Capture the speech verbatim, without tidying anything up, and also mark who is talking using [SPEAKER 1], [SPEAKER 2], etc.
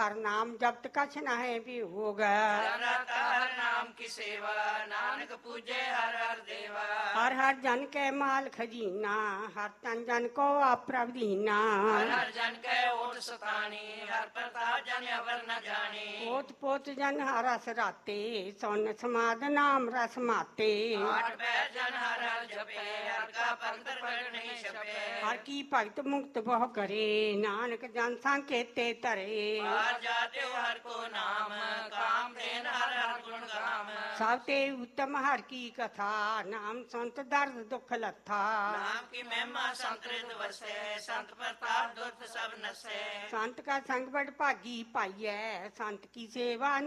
[SPEAKER 1] हर नाम जपत कछ नहे भी होगा।
[SPEAKER 2] रता हर नाम की सेवा नानक पूजे हर हर देवा।
[SPEAKER 1] हर हर जन के माल खजीना हर तन जन को अप्रभ दीना।
[SPEAKER 2] हर हर जन के ओट सतानी हर प्रताप जन अवर न जानी।
[SPEAKER 1] ओत पोत जन हर रस राते सोन समाद नाम रस माते।
[SPEAKER 2] आठ पैर जन हर हर जपे हर का पंथ पढ़ नहीं छपे।
[SPEAKER 1] हर की भगत मुक्त बहु करे नानक जन संकेते तरे।
[SPEAKER 2] बाहर जाते हो हर को नाम काम देन हर हर गुण गाम।
[SPEAKER 1] सब ते उत्तम हर की कथा नाम संत दर्द दुख लथा।
[SPEAKER 2] नाम की महिमा संत रिद वसे संत प्रताप दुर्त सब नसे।
[SPEAKER 1] संत का संग बड़ भागी पाइयै संत की सेवा